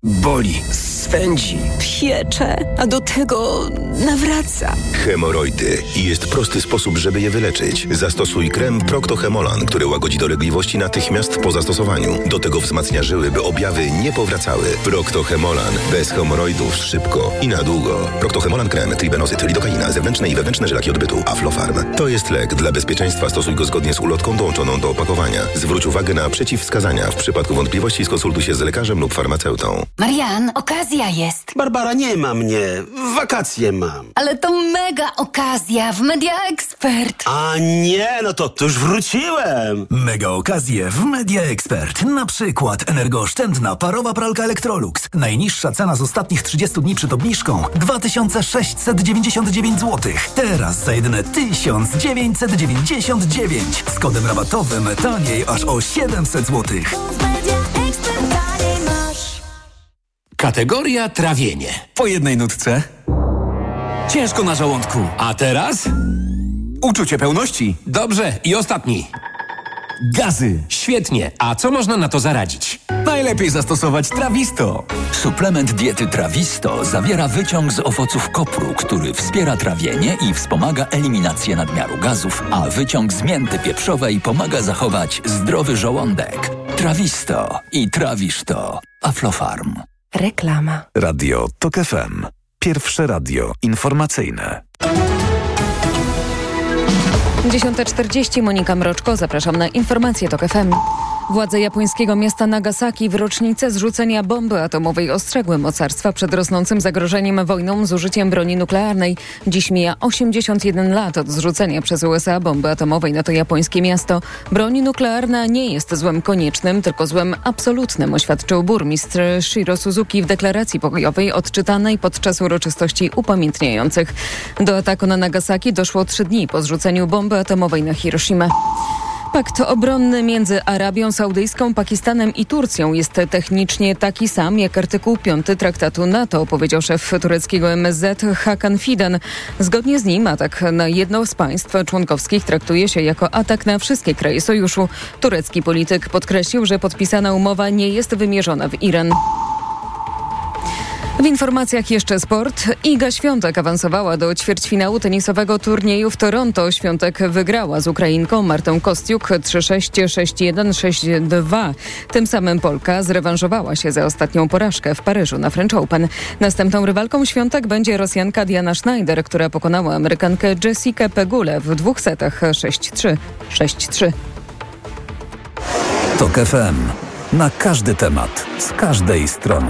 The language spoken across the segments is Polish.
Boli, swędzi, piecze, a do tego nawraca. Hemoroidy. I jest prosty sposób, żeby je wyleczyć. Zastosuj krem Procto-Hemolan, który łagodzi dolegliwości natychmiast po zastosowaniu. Do tego wzmacnia żyły, by objawy nie powracały. Procto-Hemolan. Bez hemoroidów szybko i na długo. Procto-Hemolan krem, tribenozyt, lidokaina, zewnętrzne i wewnętrzne żylaki odbytu, Aflofarm. To jest lek. Dla bezpieczeństwa stosuj go zgodnie z ulotką dołączoną do opakowania. Zwróć uwagę na przeciwwskazania. W przypadku wątpliwości skonsultuj się z lekarzem lub farmaceutą. Marian, okazja jest. Barbara, nie ma mnie. Wakacje mam. Ale to mega okazja w Media Expert. A nie, no to już wróciłem. Mega okazje w Media Expert. Na przykład energooszczędna parowa pralka Electrolux. Najniższa cena z ostatnich 30 dni przed obniżką 2699 zł. Teraz za jedyne 1999. Z kodem rabatowym taniej aż o 700 zł. Kategoria trawienie. Po jednej nutce. Ciężko na żołądku. A teraz? Uczucie pełności. Dobrze, i ostatni. Gazy. Świetnie. A co można na to zaradzić? Najlepiej zastosować Trawisto. Suplement diety Trawisto zawiera wyciąg z owoców kopru, który wspiera trawienie i wspomaga eliminację nadmiaru gazów, a wyciąg z mięty pieprzowej pomaga zachować zdrowy żołądek. Trawisto i trawisz to. Aflofarm. Reklama. Radio TOK FM. Pierwsze radio informacyjne. 10:40, Monika Mroczko, zapraszam na informacje TOK FM. Władze japońskiego miasta Nagasaki w rocznicę zrzucenia bomby atomowej ostrzegły mocarstwa przed rosnącym zagrożeniem wojną z użyciem broni nuklearnej. Dziś mija 81 lat od zrzucenia przez USA bomby atomowej na to japońskie miasto. Broń nuklearna nie jest złem koniecznym, tylko złem absolutnym, oświadczył burmistrz Shiro Suzuki w deklaracji pokojowej odczytanej podczas uroczystości upamiętniających. Do ataku na Nagasaki doszło 3 dni po zrzuceniu bomby atomowej na Hiroshimę. Pakt obronny między Arabią Saudyjską, Pakistanem i Turcją jest technicznie taki sam jak artykuł 5 traktatu NATO, powiedział szef tureckiego MSZ Hakan Fidan. Zgodnie z nim atak na jedno z państw członkowskich traktuje się jako atak na wszystkie kraje sojuszu. Turecki polityk podkreślił, że podpisana umowa nie jest wymierzona w Iran. W informacjach jeszcze sport. Iga Świątek awansowała do ćwierćfinału tenisowego turnieju w Toronto. Świątek wygrała z Ukrainką Martą Kostiuk 3-6, 6-1, 6-2. Tym samym Polka zrewanżowała się za ostatnią porażkę w Paryżu na French Open. Następną rywalką Świątek będzie Rosjanka Diana Schneider, która pokonała Amerykankę Jessikę Pegulę w 2 setach 6-3, 6-3. TOK FM. Na każdy temat, z każdej strony.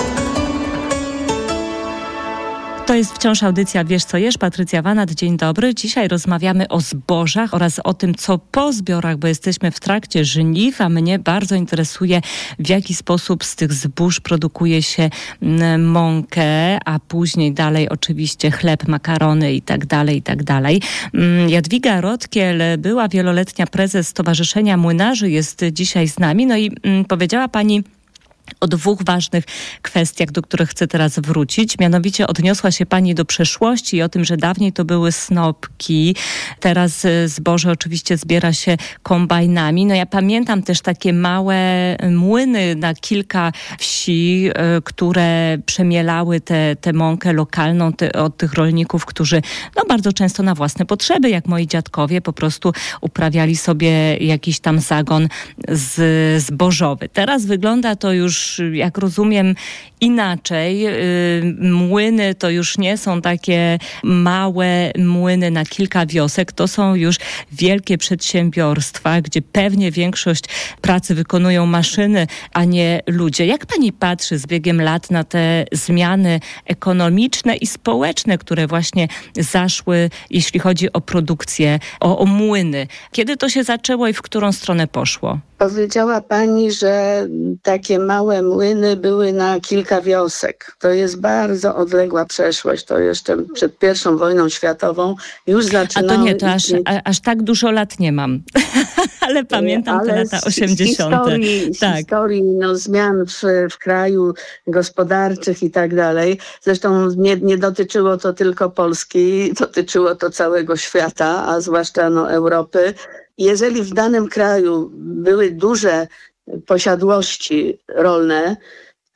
To jest wciąż audycja Wiesz co jesz? Patrycja Wanat, dzień dobry. Dzisiaj rozmawiamy o zbożach oraz o tym, co po zbiorach, bo jesteśmy w trakcie żniw, a mnie bardzo interesuje, w jaki sposób z tych zbóż produkuje się mąkę, a później dalej oczywiście chleb, makarony i tak dalej, i tak dalej. Jadwiga Rotkiel, była wieloletnia prezes Stowarzyszenia Młynarzy, jest dzisiaj z nami. No i powiedziała pani o 2 ważnych kwestiach, do których chcę teraz wrócić. Mianowicie odniosła się pani do przeszłości i o tym, że dawniej to były snopki. Teraz zboże oczywiście zbiera się kombajnami. No ja pamiętam też takie małe młyny na kilka wsi, które przemielały tę mąkę lokalną od tych rolników, którzy bardzo często na własne potrzeby, jak moi dziadkowie, po prostu uprawiali sobie jakiś tam zagon zbożowy. Teraz wygląda to już, jak rozumiem, inaczej. Młyny to już nie są takie małe młyny na kilka wiosek. To są już wielkie przedsiębiorstwa, gdzie pewnie większość pracy wykonują maszyny, a nie ludzie. Jak pani patrzy z biegiem lat na te zmiany ekonomiczne i społeczne, które właśnie zaszły, jeśli chodzi o produkcję, o młyny? Kiedy to się zaczęło i w którą stronę poszło? Powiedziała pani, że takie małe młyny były na kilka wiosek. To jest bardzo odległa przeszłość. To jeszcze przed I wojną światową już zaczynało. A to nie, to aż tak dużo lat nie mam. Ale pamiętam te lata 80. Z historii zmian w kraju gospodarczych i tak dalej. Zresztą nie dotyczyło to tylko Polski, dotyczyło to całego świata, a zwłaszcza Europy. Jeżeli w danym kraju były duże posiadłości rolne,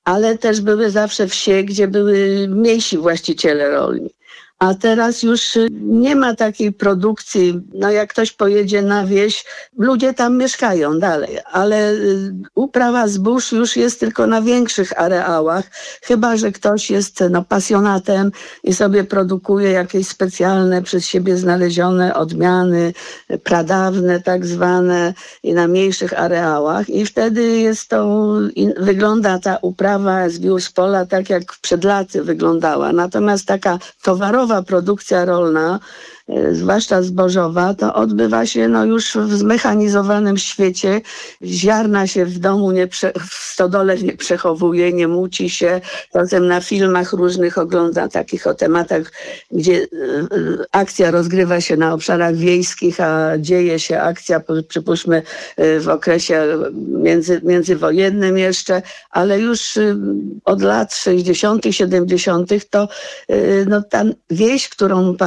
ale też były zawsze wsie, gdzie były mniejsi właściciele rolni. A teraz już nie ma takiej produkcji, no jak ktoś pojedzie na wieś, ludzie tam mieszkają dalej, ale uprawa zbóż już jest tylko na większych areałach, chyba że ktoś jest pasjonatem i sobie produkuje jakieś specjalne, przez siebie znalezione odmiany, pradawne tak zwane i na mniejszych areałach i wtedy jest to, wygląda ta uprawa z pola tak jak przed laty wyglądała, natomiast taka towarowa produkcja rolna, zwłaszcza zbożowa, to odbywa się już w zmechanizowanym świecie. Ziarna się w domu w stodole nie przechowuje, nie muci się. Potem na filmach różnych ogląda takich o tematach, gdzie akcja rozgrywa się na obszarach wiejskich, a dzieje się akcja, przypuśćmy, w okresie międzywojennym jeszcze, ale już od lat 60., 70. to ta wieś, którą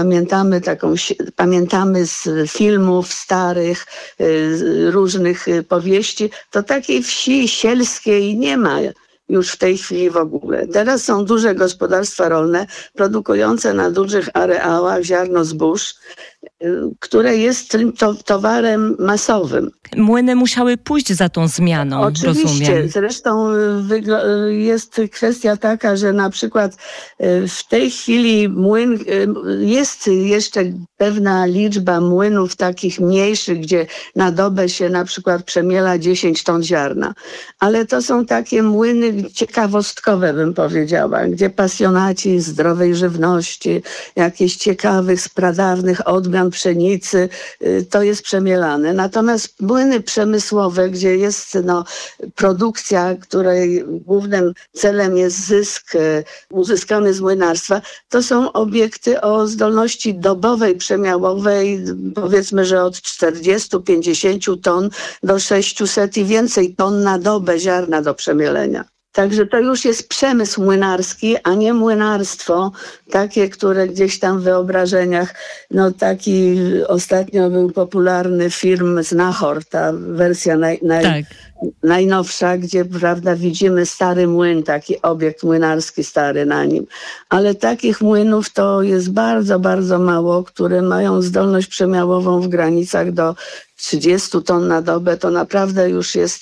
pamiętamy z filmów starych, różnych powieści, to takiej wsi sielskiej nie ma już w tej chwili w ogóle. Teraz są duże gospodarstwa rolne produkujące na dużych areałach ziarno zbóż, które jest towarem masowym. Młyny musiały pójść za tą zmianą, oczywiście. Rozumiem. Zresztą jest kwestia taka, że na przykład w tej chwili jest jeszcze pewna liczba młynów takich mniejszych, gdzie na dobę się na przykład przemiela 10 ton ziarna. Ale to są takie młyny ciekawostkowe, bym powiedziała, gdzie pasjonaci zdrowej żywności, jakichś ciekawych, pradawnych odmian pszenicy, to jest przemielane. Natomiast młyny przemysłowe, gdzie jest produkcja, której głównym celem jest zysk uzyskany z młynarstwa, to są obiekty o zdolności dobowej, przemiałowej, powiedzmy, że od 40-50 ton do 600 i więcej ton na dobę ziarna do przemielenia. Także to już jest przemysł młynarski, a nie młynarstwo, takie, które gdzieś tam w wyobrażeniach, taki ostatnio był popularny film Znachor, ta wersja najnowsza, gdzie prawda widzimy stary młyn, taki obiekt młynarski stary na nim. Ale takich młynów to jest bardzo, bardzo mało, które mają zdolność przemiałową w granicach do 30 ton na dobę, to naprawdę już jest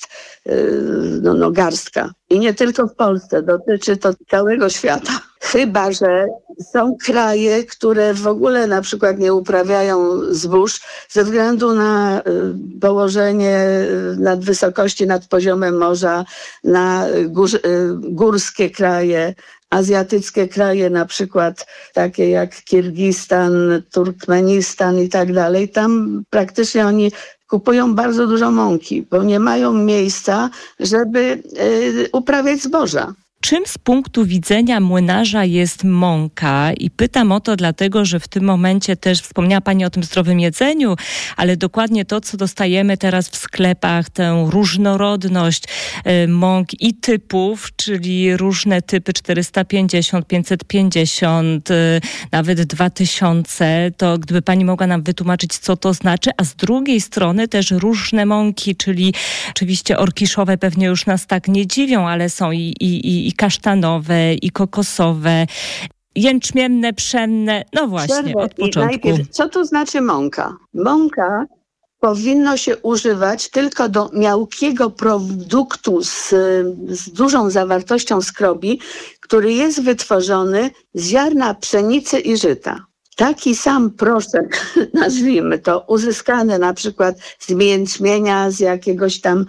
garstka. I nie tylko w Polsce, dotyczy to całego świata. Chyba że są kraje, które w ogóle na przykład nie uprawiają zbóż ze względu na położenie nad wysokości nad poziomem morza, na górskie kraje, azjatyckie kraje, na przykład takie jak Kirgistan, Turkmenistan i tak dalej. Tam praktycznie oni kupują bardzo dużo mąki, bo nie mają miejsca, żeby uprawiać zboża. Czym z punktu widzenia młynarza jest mąka? I pytam o to dlatego, że w tym momencie też wspomniała Pani o tym zdrowym jedzeniu, ale dokładnie to, co dostajemy teraz w sklepach, tę różnorodność mąk i typów, czyli różne typy 450, 550, nawet 2000, to gdyby Pani mogła nam wytłumaczyć, co to znaczy, a z drugiej strony też różne mąki, czyli oczywiście orkiszowe pewnie już nas tak nie dziwią, ale są i kasztanowe, i kokosowe, jęczmienne, pszenne. No właśnie, od początku. Najpierw, co to znaczy mąka? Mąka powinno się używać tylko do miałkiego produktu z dużą zawartością skrobi, który jest wytworzony z ziarna pszenicy i żyta. Taki sam proszek, nazwijmy to, uzyskany na przykład z jęczmienia, z jakiegoś tam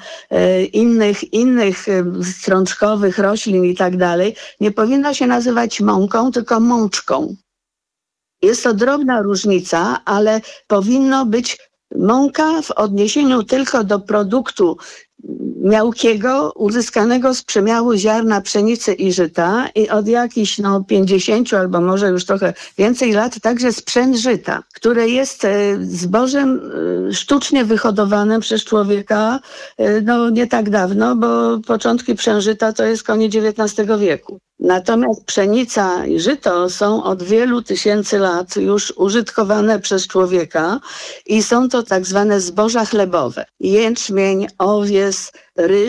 innych strączkowych roślin i tak dalej, nie powinno się nazywać mąką, tylko mączką. Jest to drobna różnica, ale powinno być mąka w odniesieniu tylko do produktu miałkiego uzyskanego z przemiału ziarna pszenicy i żyta i od jakichś 50 albo może już trochę więcej lat także sprzęt żyta, które jest zbożem sztucznie wyhodowanym przez człowieka nie tak dawno, bo początki przężyta to jest koniec XIX wieku. Natomiast pszenica i żyto są od wielu tysięcy lat już użytkowane przez człowieka i są to tak zwane zboża chlebowe. Jęczmień, owies, ryż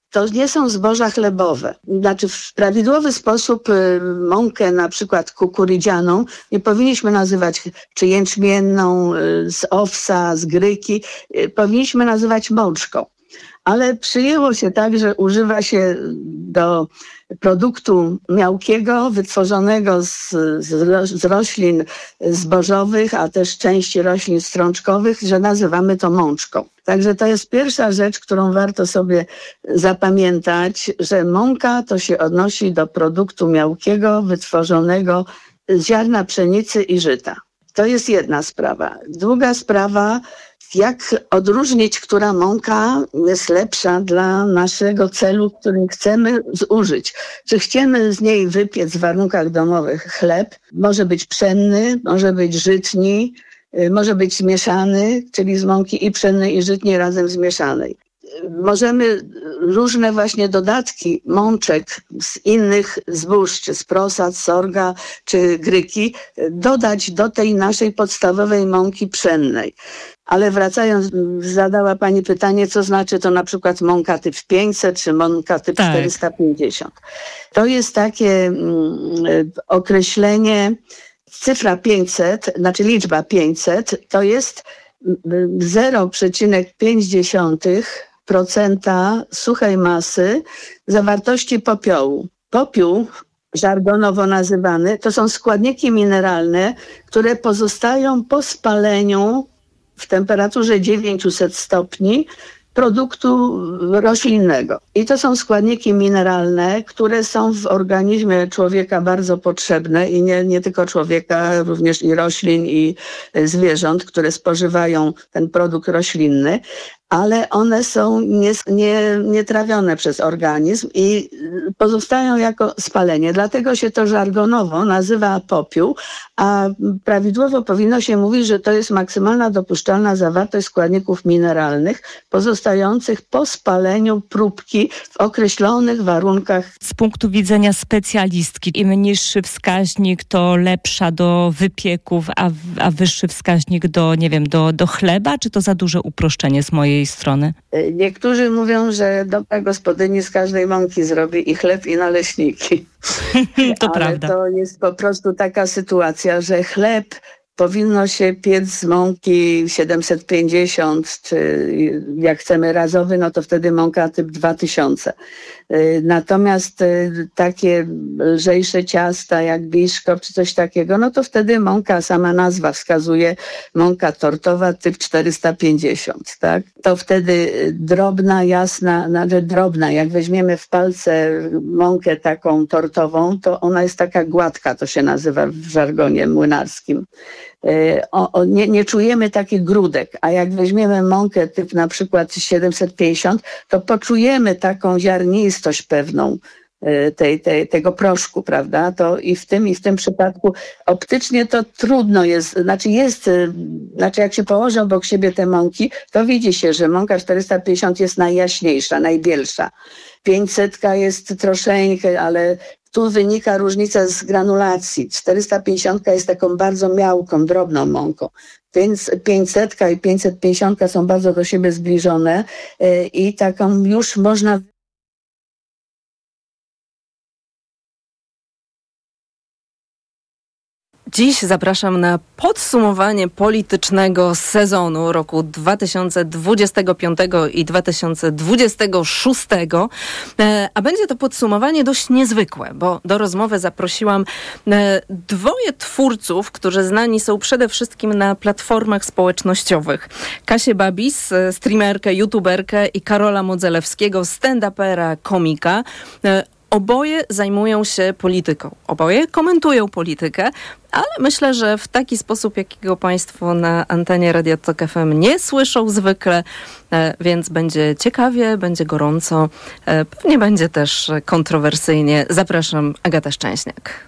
to nie są zboża chlebowe. Znaczy w prawidłowy sposób mąkę na przykład kukurydzianą nie powinniśmy nazywać czy jęczmienną, z owsa, z gryki. Powinniśmy nazywać mączką. Ale przyjęło się tak, że używa się do produktu miałkiego wytworzonego z roślin zbożowych, a też części roślin strączkowych, że nazywamy to mączką. Także to jest pierwsza rzecz, którą warto sobie zapamiętać, że mąka to się odnosi do produktu miałkiego wytworzonego z ziarna pszenicy i żyta. To jest jedna sprawa. Druga sprawa, jak odróżnić, która mąka jest lepsza dla naszego celu, który chcemy zużyć. Czy chcemy z niej wypiec w warunkach domowych chleb? Może być pszenny, może być żytni, może być zmieszany, czyli z mąki i pszennej i żytniej razem zmieszanej. Możemy różne właśnie dodatki mączek z innych zbóż, czy z prosad, sorga, czy gryki, dodać do tej naszej podstawowej mąki pszennej. Ale wracając, zadała Pani pytanie, co znaczy to na przykład mąka typ 500 czy mąka typ 450. To jest takie określenie, cyfra 500, znaczy liczba 500, to jest 0,5% suchej masy zawartości popiołu. Popiół, żargonowo nazywany, to są składniki mineralne, które pozostają po spaleniu w temperaturze 900 stopni produktu roślinnego. I to są składniki mineralne, które są w organizmie człowieka bardzo potrzebne i nie tylko człowieka, również i roślin i zwierząt, które spożywają ten produkt roślinny, ale one są nietrawione przez organizm i pozostają jako spalenie. Dlatego się to żargonowo nazywa popiół, a prawidłowo powinno się mówić, że to jest maksymalna dopuszczalna zawartość składników mineralnych pozostających po spaleniu próbki w określonych warunkach. Z punktu widzenia specjalistki, im niższy wskaźnik, to lepsza do wypieków, a wyższy wskaźnik do chleba, czy to za duże uproszczenie z mojej strony? Niektórzy mówią, że dobra gospodyni z każdej mąki zrobi i chleb, i naleśniki. To prawda. To jest po prostu taka sytuacja, że chleb powinno się piec z mąki 750, czy jak chcemy razowy, no to wtedy mąka typ 2000. Natomiast takie lżejsze ciasta jak biszkopt czy coś takiego, no to wtedy mąka, sama nazwa wskazuje, mąka tortowa typ 450, tak? To wtedy drobna, jasna, drobna, jak weźmiemy w palce mąkę taką tortową, to ona jest taka gładka, to się nazywa w żargonie młynarskim. Nie czujemy takich grudek, a jak weźmiemy mąkę typ na przykład 750, to poczujemy taką ziarnistość pewną tego proszku, prawda? To i w tym przypadku optycznie to trudno jest, znaczy jak się położy obok siebie te mąki, to widzi się, że mąka 450 jest najjaśniejsza, najbielsza. 500 jest troszeczkę, ale tu wynika różnica z granulacji. 450 jest taką bardzo miałką, drobną mąką. Więc 500 i 550 są bardzo do siebie zbliżone i taką już można... Dziś zapraszam na podsumowanie politycznego sezonu roku 2025 i 2026, a będzie to podsumowanie dość niezwykłe, bo do rozmowy zaprosiłam dwoje twórców, którzy znani są przede wszystkim na platformach społecznościowych. Kasię Babis, streamerkę, youtuberkę i Karola Modzelewskiego, stand-upera, komika. Oboje zajmują się polityką. Oboje komentują politykę, ale myślę, że w taki sposób, jakiego Państwo na antenie Radia Tok FM nie słyszą zwykle, więc będzie ciekawie, będzie gorąco, pewnie będzie też kontrowersyjnie. Zapraszam, Agata Szczęśniak.